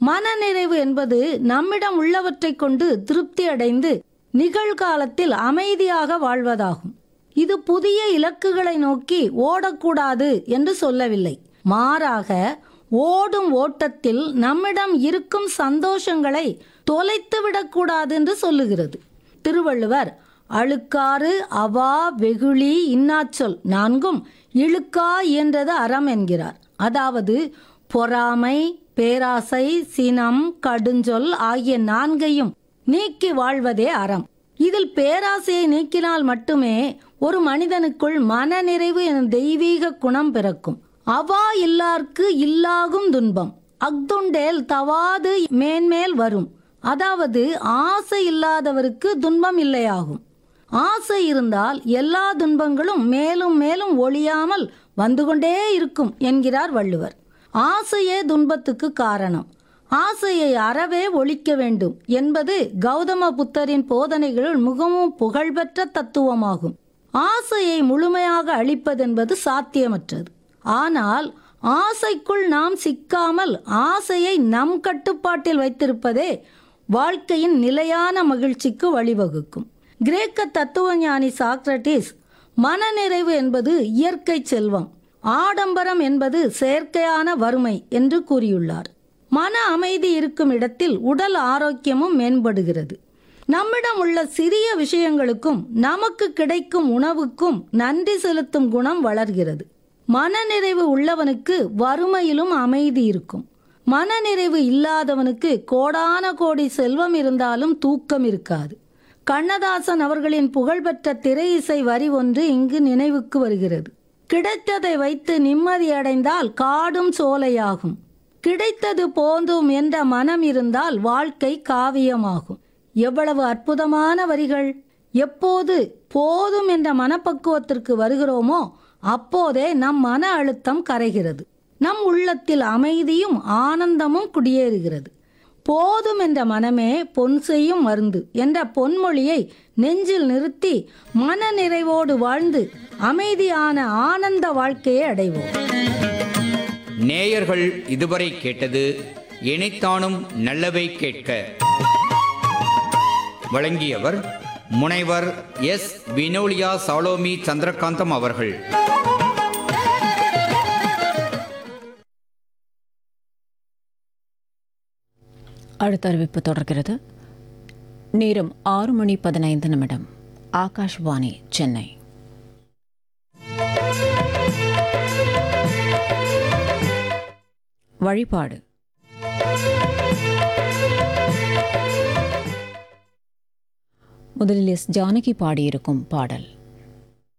மனநிறைவு என்பது நம்மிடம் உள்ளவற்றை கொண்டு திருப்தி அடைந்து நிகழ்காலத்தில் அமைதியாக வாழ்வதாகும். இது புதிய இலக்குகளை நோக்கி ஓடக்கூடாது என்று சொல்லவில்லை. மாறாக ஓடும் ஓட்டத்தில் நம்மிடம் இருக்கும் சந்தோஷங்களை தொலைத்துவிடக்கூடாது என்று சொல்லுகிறது. திருவள்ளுவர் அழுக்காறு அவா வெகுளி இன்னாச்சொல் நான்கும் இழுக்கா இயன்றது அறம் என்கிறார். அதாவது பொறாமை, பேராசை, சினம், கடுஞ்சொல் ஆகிய நான்கையும் நீக்கி வாழ்வதே அறம். இதில் பேராசையை நீக்கினால் மட்டுமே ஒரு மனிதனுக்குள் மனநிறைவு எனும் தெய்வீக குணம் பிறக்கும். அவா இல்லார்க்கு இல்லாகும் துன்பம் அக்துண்டேல் தவாது மேன்மேல் வரும். அதாவது ஆசை இல்லாதவருக்கு துன்பம் இல்லையாகும். ஆசை இருந்தால் எல்லா துன்பங்களும் மேலும் மேலும் ஒழியாமல் வந்து கொண்டே இருக்கும் என்கிறார் வள்ளுவர். ஆசையே துன்பத்துக்கு காரணம். ஆசையை அறவே ஒழிக்க வேண்டும் என்பது கௌதம புத்தரின் போதனைகளுள் மிகவும் புகழ்பெற்ற தத்துவமாகும். ஆசையை முழுமையாக அழிப்பதென்பது சாத்தியமற்றது. ஆனால் ஆசைக்குள் நாம் சிக்காமல் ஆசையை நம் கட்டுப்பாட்டில் வைத்திருப்பதே வாழ்க்கையின் நிலையான மகிழ்ச்சிக்கு வழிவகுக்கும். கிரேக்க தத்துவஞானி சாக்ரட்டிஸ் மனநிறைவு என்பது இயற்கை செல்வம், ஆடம்பரம் என்பது செயற்கையான வறுமை என்று கூறியுள்ளார். மன அமைதி இருக்கும் இடத்தில் உடல் ஆரோக்கியமும் மேம்படுகிறது. நம்மிடம் உள்ள சிறிய விஷயங்களுக்கும் நமக்கு கிடைக்கும் உணவுக்கும் நன்றி செலுத்தும் குணம் வளர்கிறது. மனநிறைவு உள்ளவனுக்கு வறுமையிலும் அமைதி இருக்கும். மனநிறைவு இல்லாதவனுக்கு கோடான கோடி செல்வம் இருந்தாலும் தூக்கம் இருக்காது. கண்ணதாசன் அவர்களின் புகழ்பெற்ற திரை இசை வரி ஒன்று இங்கு நினைவுக்கு வருகிறது. கிடைத்ததை வைத்து நிம்மதியடைந்தால் காடும் சோலையாகும். கிடைத்தது போதும் என்ற மனம் இருந்தால் வாழ்க்கை காவியமாகும். எவ்வளவு அற்புதமான வரிகள்! எப்போது போதும் என்ற மனப்பக்குவத்திற்கு வருகிறோமோ அப்போதே நம் மன அழுத்தம் கரைகிறது. நம் உள்ளத்தில் அமைதியும் ஆனந்தமும் குடியேறுகிறது. போதும் என்ற மனமே பொன் செய்யும் மருந்து என்ற பொன்மொழியை நெஞ்சில் நிறுத்தி மன நிறைவோடு வாழ்ந்து அமைதியான ஆனந்த வாழ்க்கையை அடைவோம். நேயர்கள் இதுவரை கேட்டது இணைத்தானும் நல்லவை கேட்க. வழங்கியவர் முனைவர் எஸ். வினோலியா சாலோமி சந்திரகாந்தம் அவர்கள். அடுத்த அறிவிப்பு தொடர்கிறது. நேரம் 6:15. ஆகாஷ்வாணி சென்னை. வழிபாடு. முதலில் எஸ். ஜானகி பாடியிருக்கும் பாடல்.